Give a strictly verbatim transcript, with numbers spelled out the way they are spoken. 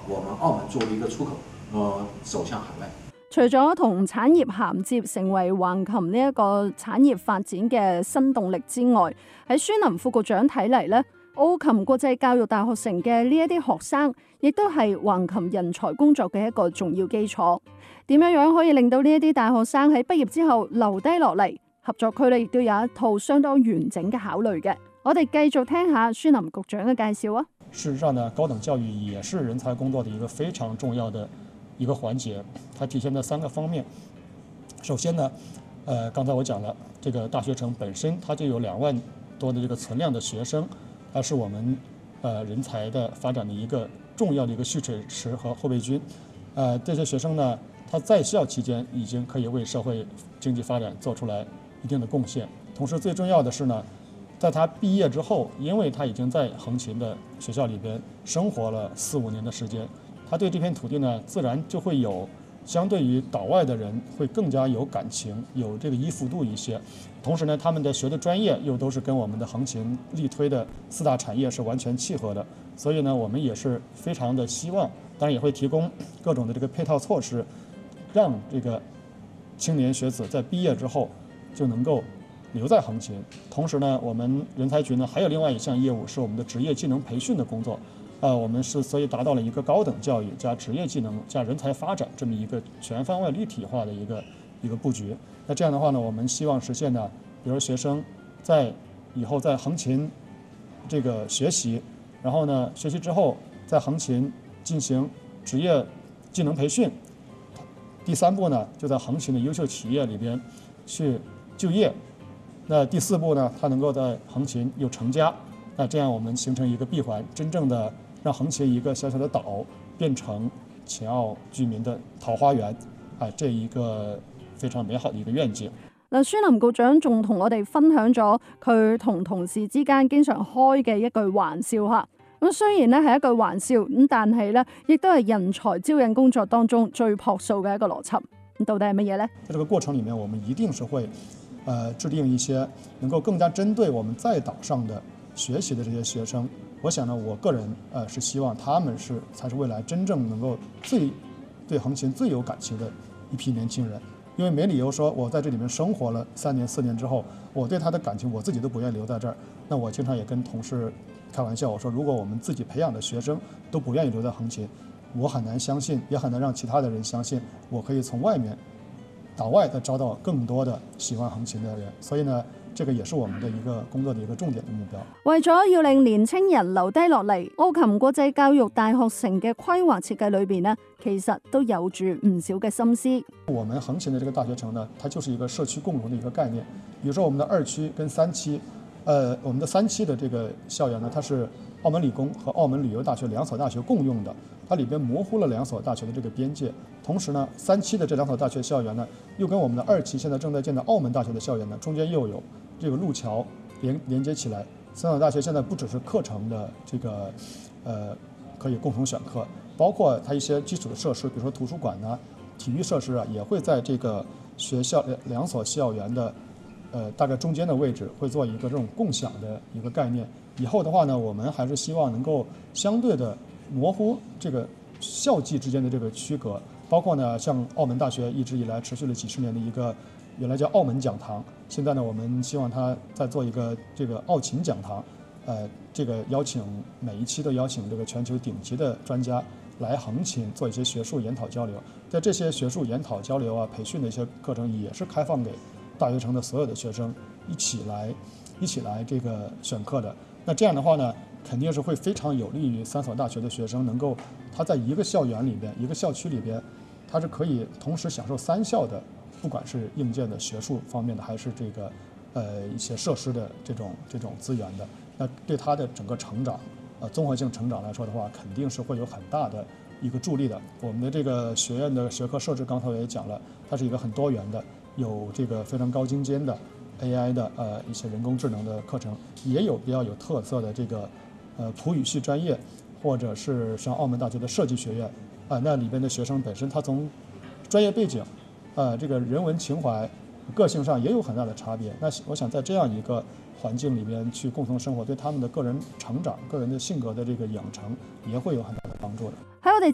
我们澳門作為一個出口，呃，走向海外。 除咗同產業銜接成為橫琴呢一個產業發展嘅新動力之外，喺孫林副局長睇嚟咧，澳琴國際教育大學城嘅呢一啲學生，亦都係橫琴人才工作嘅一個重要基礎。點樣樣可以令到呢一啲大學生喺畢業之後留低落嚟？合作區咧亦都有一套相當完整嘅考慮嘅。我哋繼續聽下孫林局長嘅介紹啊。 事實上呢，高等教育也是人才工作的一個非常重要的一個環節，它體現在三個方面。首先呢，呃，剛才我講了，這個大學城本身它就有兩萬多的這個存量的學生，它是我們呃人才的發展的一個重要的一個蓄水池和後備軍。呃，這些學生呢，他在校期間已經可以為社會經濟發展做出來一定的貢獻。同時最重要的是呢，在他畢業之後，因為他已經在橫琴的學校裏邊生活了四五年的時間，他對這片土地呢，自然就會有相對於島外的人會更加有感情，有這個依附度一些。同時呢，他們的學的專業又都是跟我們的橫琴力推的四大產業是完全契合的，所以呢，我們也是非常的希望，當然也會提供各種的這個配套措施，讓這個青年學子在畢業之後就能夠留在橫琴。同時呢，我們人才局呢還有另外一項業務是我們的職業技能培訓的工作。呃，我們是所以達到了一個高等教育加職業技能加人才發展這麼一個全方位立體化的一個一個佈局。那這樣的話呢，我們希望實現呢，比如學生在以後在橫琴這個學習，然後呢學習之後在橫琴進行職業技能培訓。第三步呢，就在橫琴的優秀企業裏邊去就業。那第四步呢，他能夠在橫琴又成家。那這樣我們形成一個閉環，真正的讓橫琴一個小小的島變成秦澳居民的桃花源，啊，這一個非常美好的一個願景。 嗱，孫林局長仲同我哋分享咗佢同同事之間經常開嘅一句玩笑嚇。咁雖然咧係一句玩笑，咁但係咧亦都係人才招引工作當中最樸素嘅一個邏輯。咁到底係乜嘢呢？ 在這個過程裡面，我們一定是會，呃，制定一些能夠更加針對我們在島上的學習的這些學生。我想呢，我個人呃是希望他們是才是未來真正能夠最對橫琴最有感情的一批年輕人，因為沒理由說我在這裡面生活了三年四年之後，我對他的感情我自己都不願意留在這兒。那我經常也跟同事開玩笑，我說如果我們自己培養的學生都不願意留在橫琴，我很難相信，也很難讓其他的人相信我可以從外面島外再招到更多的喜歡橫琴的人。所以呢，這個也是我們的一個工作的一個重點的目標。 為咗要令年輕人留低落嚟，澳琴國際教育大學城嘅規劃設計裏邊呢，其實都有住唔少嘅心思。 我們橫琴的這個大學城呢，它就是一個社區共融的一個概念。比如說我們的二期跟三期，呃，我們的三期的這個校園呢，它是澳門理工和澳門旅遊大學兩所大學共用的，它裡邊模糊了兩所大學的這個邊界。同時呢，三期的這兩所大學校園呢，又跟我們的二期現在正在建的澳門大學的校園呢，中間又有這個路橋連連接起來。三所大學現在不只是課程的這個，呃，可以共同選課，包括它一些基礎的設施，比如說圖書館啊、體育設施啊，也會在這個學校兩所校園的，呃，大概中間的位置，會做一個這種共享的一個概念。以後的話呢，我們還是希望能夠相對的模糊這個校際之間的這個區隔，包括呢，像澳門大學一直以來持續了幾十年的一個，原來叫澳門講堂，現在呢，我們希望它再做一個這個澳琴講堂，呃，這個邀請每一期都邀請這個全球頂級的專家來橫琴做一些學術研討交流，在這些學術研討交流啊、培訓的一些課程也是開放給大學城的所有的學生一起來一起來這個選課的。那這樣的話呢，肯定是會非常有利於三所大學的學生能夠，他在一個校園裡邊、一個校區裡邊，他是可以同時享受三校的，不管是硬件的學術方面的，還是這個，呃，一些設施的這種這種資源的，那對他的整個成長，呃，綜合性成長來說的話，肯定是會有很大的一個助力的。我們的這個學院的學科設置，剛才我也講了，它是一個很多元的，有這個非常高精尖的A I 的呃一些人工智能的課程，也有比較有特色的這個呃普語系專業，或者是像澳門大學的設計學院，啊、呃，那裡邊的學生本身他從專業背景，呃這個人文情懷、個性上也有很大的差別。那我想在這樣一個環境裡邊去共同生活，對他們的個人成長、個人的性格的這個養成，也會有很大的幫助的。 喺我哋